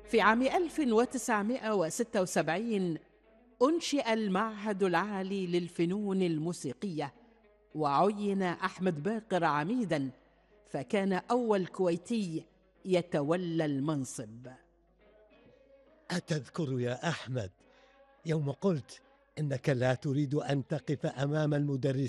في عام 1976 أنشئ المعهد العالي للفنون الموسيقية، وعين أحمد باقر عميداً، فكان أول كويتي يتولى المنصب. أتذكر يا أحمد يوم قلت إنك لا تريد أن تقف أمام المدرسين